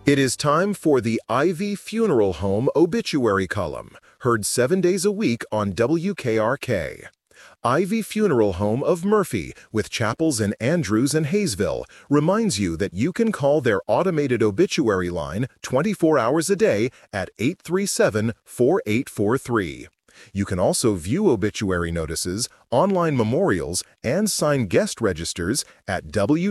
It is time for the Ivy Funeral Home obituary column, heard 7 days a week on WKRK. Ivy Funeral Home of Murphy, with chapels in Andrews and Hayesville, reminds you that you can call their automated obituary line 24 hours a day at 837-4843. You can also view obituary notices, online memorials, and sign guest registers at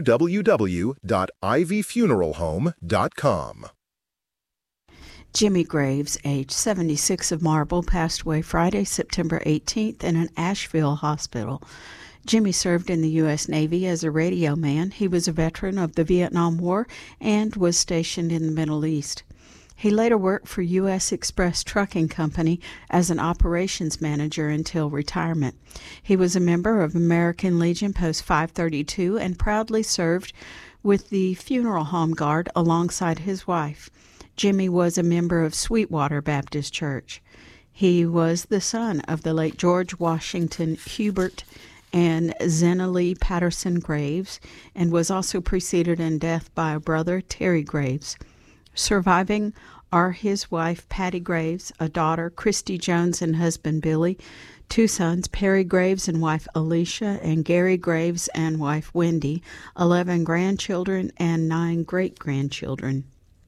www.ivyfuneralhome.com. Jimmy Graves, age 76 of Marble, passed away Friday, September 18th in an Asheville hospital. Jimmy served in the U.S. Navy as a radio man. He was a veteran of the Vietnam War and was stationed in the Middle East. He later worked for U.S. Express Trucking Company as an operations manager until retirement. He was a member of American Legion Post 532 and proudly served with the Funeral Home Guard alongside his wife. Jimmy was a member of Sweetwater Baptist Church. He was the son of the late George Washington Hubert and Zena Lee Patterson Graves, and was also preceded in death by a brother, Terry Graves. Surviving are his wife, Patty Graves, a daughter, Christy Jones, and husband, Billy, two sons, Perry Graves and wife, Alicia, and Gary Graves and wife, Wendy, 11 grandchildren, and 9 great-grandchildren.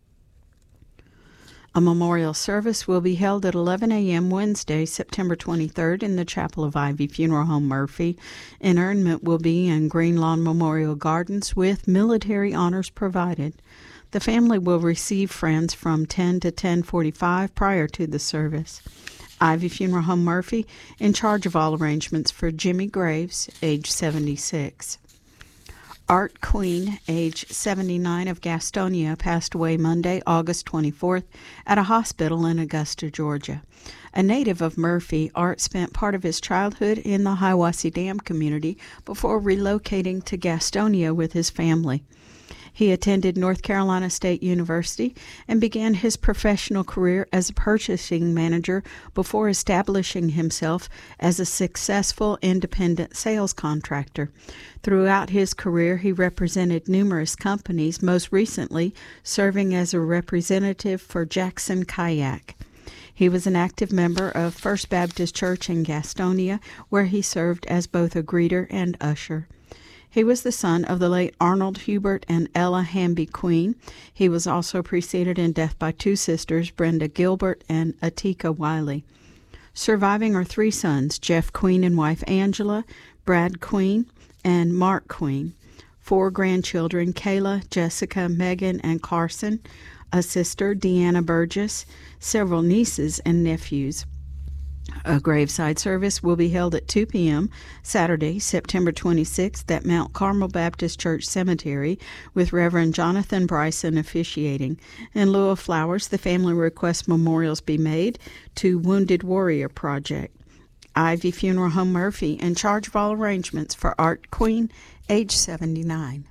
A memorial service will be held at 11 a.m. Wednesday, September 23rd in the Chapel of Ivy Funeral Home, Murphy. Interment will be in Green Lawn Memorial Gardens with military honors provided. The family will receive friends from 10 to 10:45 prior to the service. Ivy Funeral Home, Murphy, in charge of all arrangements for Jimmy Graves, age 76. Art Queen, age 79 of Gastonia, passed away Monday, August 24th, at a hospital in Augusta, Georgia. A native of Murphy, Art spent part of his childhood in the Hiwassee Dam community before relocating to Gastonia with his family. He attended North Carolina State University and began his professional career as a purchasing manager before establishing himself as a successful independent sales contractor. Throughout his career, he represented numerous companies, most recently serving as a representative for Jackson Kayak. He was an active member of First Baptist Church in Gastonia, where he served as both a greeter and usher. He was the son of the late Arnold Hubert and Ella Hamby Queen. He was also preceded in death by two sisters, Brenda Gilbert and Atika Wiley. Surviving are 3 sons, Jeff Queen and wife Angela, Brad Queen, and Mark Queen. 4 grandchildren, Kayla, Jessica, Megan, and Carson. A sister, Deanna Burgess. Several nieces and nephews. A graveside service will be held at 2 p.m. Saturday, September 26th at Mount Carmel Baptist Church Cemetery with Reverend Jonathan Bryson officiating. In lieu of flowers, the family requests memorials be made to Wounded Warrior Project. Ivy Funeral Home, Murphy, in charge of all arrangements for Art Queen, age 79.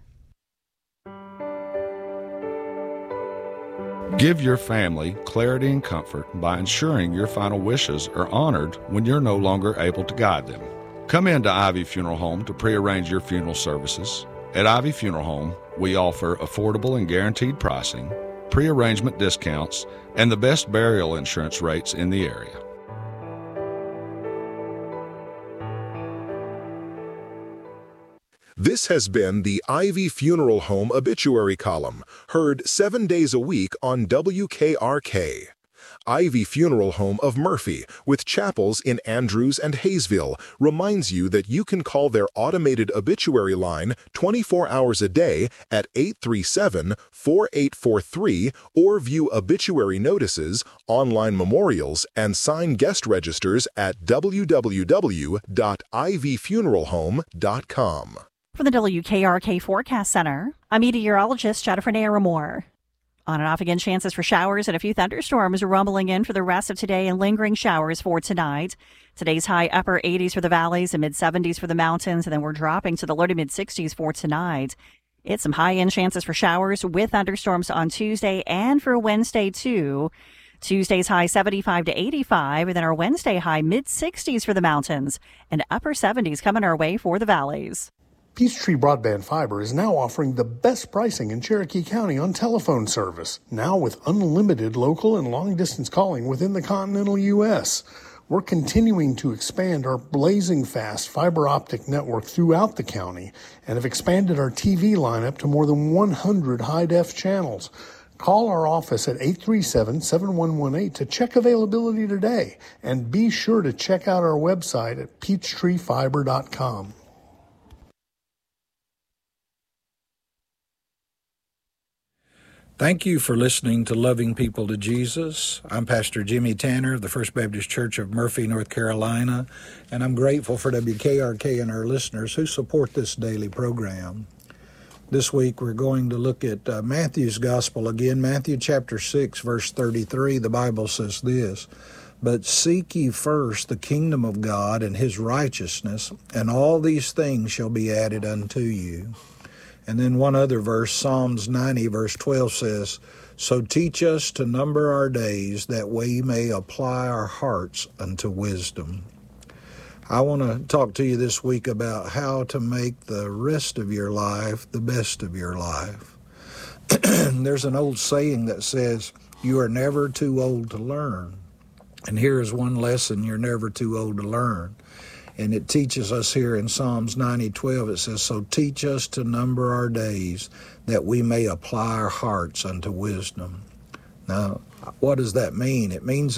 Give your family clarity and comfort by ensuring your final wishes are honored when you're no longer able to guide them. Come into Ivy Funeral Home to prearrange your funeral services. At Ivy Funeral Home, we offer affordable and guaranteed pricing, prearrangement discounts, and the best burial insurance rates in the area. This has been the Ivy Funeral Home obituary column, heard 7 days a week on WKRK. Ivy Funeral Home of Murphy, with chapels in Andrews and Hayesville, reminds you that you can call their automated obituary line 24 hours a day at 837-4843 or view obituary notices, online memorials, and sign guest registers at www.ivyfuneralhome.com. From the WKRK Forecast Center, I'm meteorologist Jennifer Naramore. On and off again, chances for showers and a few thunderstorms rumbling in for the rest of today and lingering showers for tonight. Today's high upper 80s for the valleys and mid-70s for the mountains, and then we're dropping to the low to mid-60s for tonight. It's some high-end chances for showers with thunderstorms on Tuesday and for Wednesday, too. Tuesday's high 75 to 85, and then our Wednesday high mid-60s for the mountains and upper 70s coming our way for the valleys. Peachtree Broadband Fiber is now offering the best pricing in Cherokee County on telephone service, now with unlimited local and long-distance calling within the continental U.S. We're continuing to expand our blazing fast fiber optic network throughout the county and have expanded our TV lineup to more than 100 high-def channels. Call our office at 837-7118 to check availability today, and be sure to check out our website at peachtreefiber.com. Thank you for listening to Loving People to Jesus. I'm Pastor Jimmy Tanner of the First Baptist Church of Murphy, North Carolina, and I'm grateful for WKRK and our listeners who support this daily program. This week we're going to look at Matthew's Gospel again, Matthew chapter 6, verse 33. The Bible says this, "But seek ye first the kingdom of God and his righteousness, and all these things shall be added unto you." And then one other verse, Psalms 90, verse 12 says, "So teach us to number our days, that we may apply our hearts unto wisdom." I want to talk to you this week about how to make the rest of your life the best of your life. There's an old saying that says, you are never too old to learn. And here is one lesson you're never too old to learn. And it teaches us here in Psalms 90:12, it says, "So teach us to number our days, that we may apply our hearts unto wisdom." Now, what does that mean? It means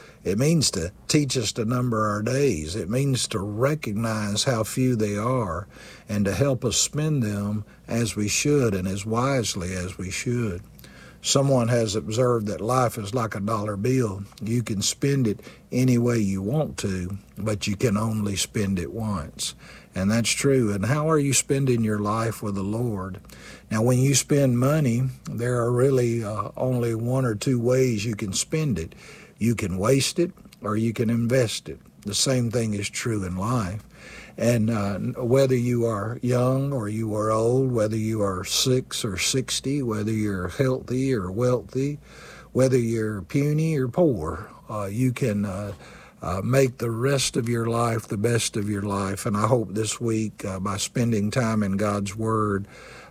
to teach us to number our days. It means to recognize how few they are and to help us spend them as we should and as wisely as we should. Someone has observed that life is like a dollar bill. You can spend it any way you want to, but you can only spend it once. And that's true. And how are you spending your life with the Lord? Now, when you spend money, there are really only one or two ways you can spend it. You can waste it or you can invest it. The same thing is true in life. And whether you are young or you are old, whether you are 6 or 60, whether you're healthy or wealthy, whether you're puny or poor, you can make the rest of your life the best of your life. And I hope this week, by spending time in God's Word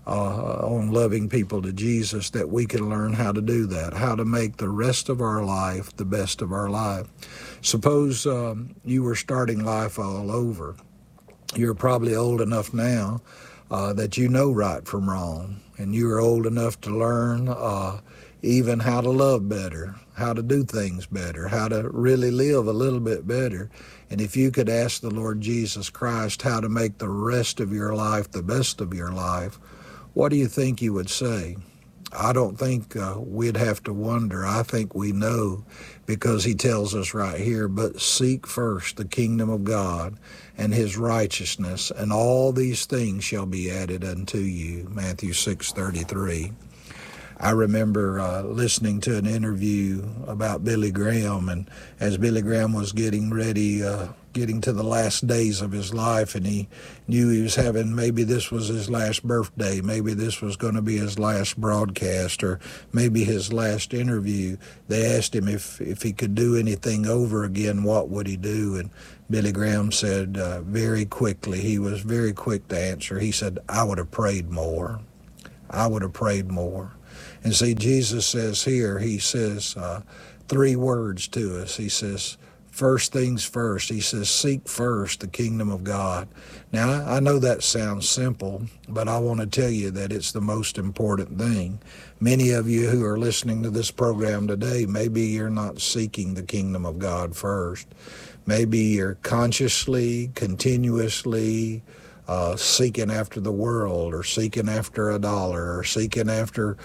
on loving people to Jesus, that we can learn how to do that, how to make the rest of our life the best of our life. Suppose you were starting life all over. You're probably old enough now that you know right from wrong, and you're old enough to learn even how to love better, how to do things better, how to really live a little bit better. And if you could ask the Lord Jesus Christ how to make the rest of your life the best of your life, what do you think you would say? I don't think we'd have to wonder. I think we know, because he tells us right here, "But seek first the kingdom of God and his righteousness, and all these things shall be added unto you." Matthew 6:33. I remember listening to an interview about Billy Graham, and as Billy Graham was getting ready, getting to the last days of his life, and he knew he was having, maybe this was his last birthday, maybe this was going to be his last broadcast, or maybe his last interview. They asked him if he could do anything over again, what would he do? And Billy Graham said very quickly, he was very quick to answer, he said, "I would have prayed more. I would have prayed more." And see, Jesus says here, he says 3 words to us. He says, first things first. He says, seek first the kingdom of God. Now, I know that sounds simple, but I want to tell you that it's the most important thing. Many of you who are listening to this program today, maybe you're not seeking the kingdom of God first. Maybe you're consciously, continuously seeking after the world, or seeking after a dollar, or seeking after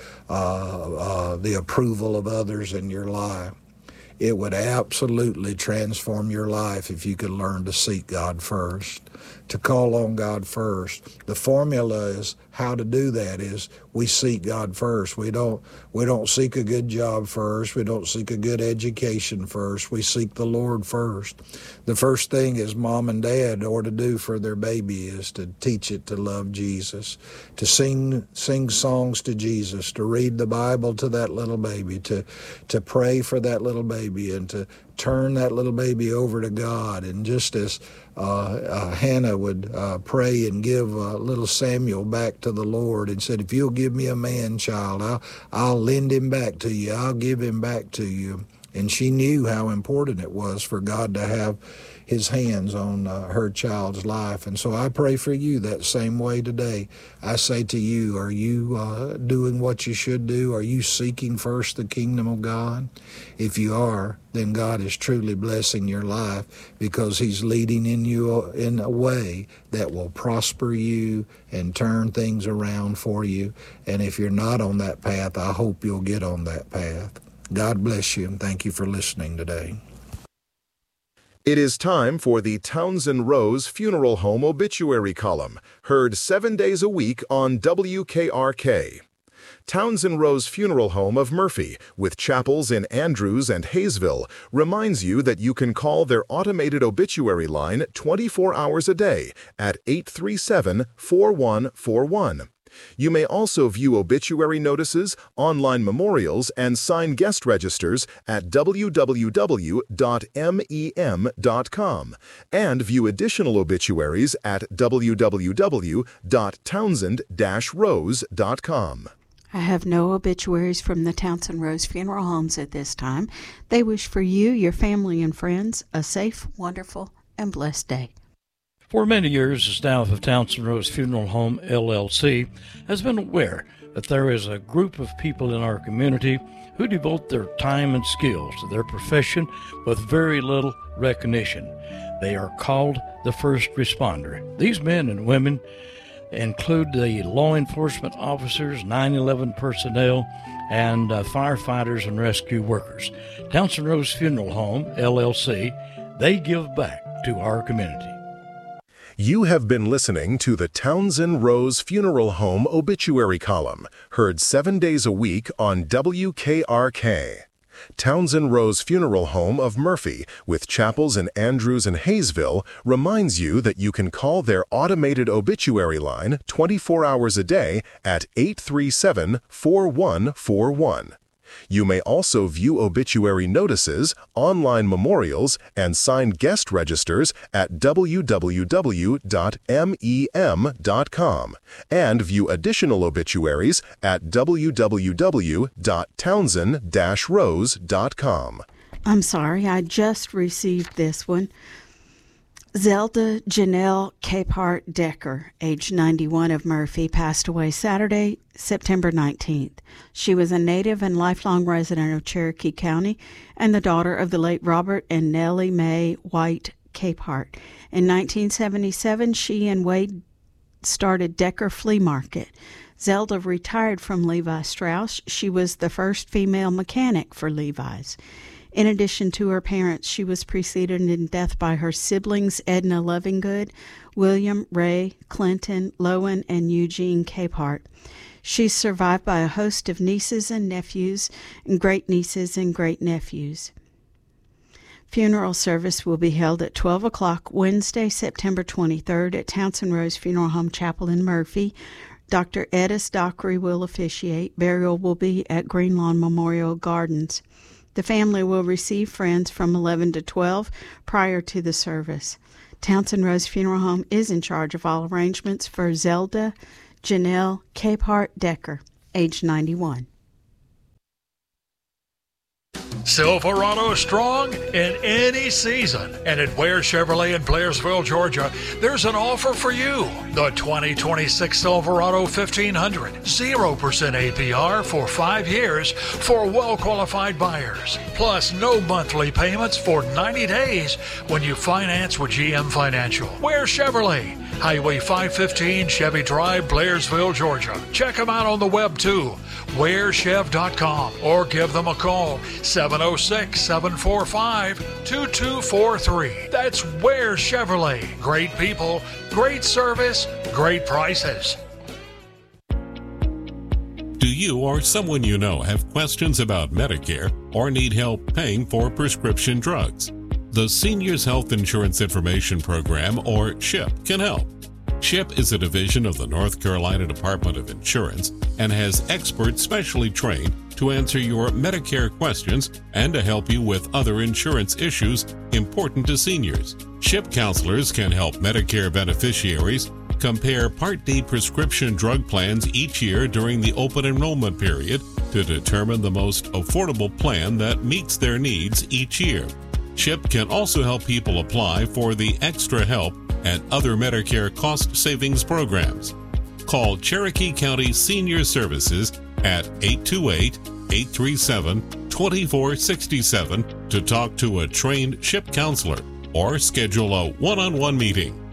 the approval of others in your life. It would absolutely transform your life if you could learn to seek God first, to call on God first. The formula is how to do that is we seek God first. We don't seek a good job first. We don't seek a good education first. We seek the Lord first. The first thing is mom and dad ought to do for their baby is to teach it to love Jesus, to sing songs to Jesus, to read the Bible to that little baby, to pray for that little baby, and to turn that little baby over to God. And just as Hannah would pray and give little Samuel back to the Lord and said, if you'll give me a man child, I'll lend him back to you. I'll give him back to you. And she knew how important it was for God to have his hands on her child's life. And so I pray for you that same way today. I say to you, are you doing what you should do? Are you seeking first the kingdom of God? If you are, then God is truly blessing your life because he's leading in you in a way that will prosper you and turn things around for you. And if you're not on that path, I hope you'll get on that path. God bless you, and thank you for listening today. It is time for the Townsend Rose Funeral Home Obituary Column, heard 7 days a week on WKRK. Townsend Rose Funeral Home of Murphy, with chapels in Andrews and Hayesville, reminds you that you can call their automated obituary line 24 hours a day at 837-4141. You may also view obituary notices, online memorials, and sign guest registers at www.mem.com and view additional obituaries at www.townsend-rose.com. I have no obituaries from the Townsend Rose Funeral Homes at this time. They wish for you, your family, and friends a safe, wonderful, and blessed day. For many years, the staff of Townsend Rose Funeral Home, LLC, has been aware that there is a group of people in our community who devote their time and skills to their profession with very little recognition. They are called the first responder. These men and women include the law enforcement officers, 911 personnel, and firefighters and rescue workers. Townsend Rose Funeral Home, LLC, they give back to our community. You have been listening to the Townsend Rose Funeral Home Obituary Column, heard 7 days a week on WKRK. Townsend Rose Funeral Home of Murphy, with chapels in Andrews and Hayesville, reminds you that you can call their automated obituary line 24 hours a day at 837-4141. You may also view obituary notices, online memorials, and signed guest registers at www.mem.com and view additional obituaries at www.townsend-rose.com. I'm sorry, I just received this one. Zelda Janelle Capehart Decker, age 91, of Murphy, passed away Saturday, September 19th. She was a native and lifelong resident of Cherokee County and the daughter of the late Robert and Nellie Mae White Capehart. In 1977, she and Wade started Decker Flea Market. Zelda retired from Levi Strauss. She was the first female mechanic for Levi's. In addition to her parents, she was preceded in death by her siblings Edna Lovingood, William, Ray, Clinton, Lowen, and Eugene Capehart. She's survived by a host of nieces and nephews, and great-nieces and great-nephews. Funeral service will be held at 12 o'clock Wednesday, September 23rd at Townsend Rose Funeral Home Chapel in Murphy. Dr. Eddis Dockery will officiate. Burial will be at Green Lawn Memorial Gardens. The family will receive friends from 11 to 12 prior to the service. Townsend Rose Funeral Home is in charge of all arrangements for Zelda Janelle Capehart Decker, age 91. Silverado strong in any season. And at Ware Chevrolet in Blairsville, Georgia, there's an offer for you. The 2026 Silverado 1500, 0% APR for 5 years for well-qualified buyers. Plus no monthly payments for 90 days when you finance with GM Financial. Ware Chevrolet, Highway 515, Chevy Drive, Blairsville, Georgia. Check them out on the web too, warechev.com, or give them a call, 706-745-2243. That's Ware Chevrolet. Great people, great service, great prices. Do you or someone you know have questions about Medicare or need help paying for prescription drugs? The Seniors Health Insurance Information Program, or CHIP, can help. SHIP is a division of the North Carolina Department of Insurance and has experts specially trained to answer your Medicare questions and to help you with other insurance issues important to seniors. SHIP counselors can help Medicare beneficiaries compare Part D prescription drug plans each year during the open enrollment period to determine the most affordable plan that meets their needs each year. SHIP can also help people apply for the extra help and other Medicare cost savings programs. Call Cherokee County Senior Services at 828-837-2467 to talk to a trained SHIP counselor or schedule a one-on-one meeting.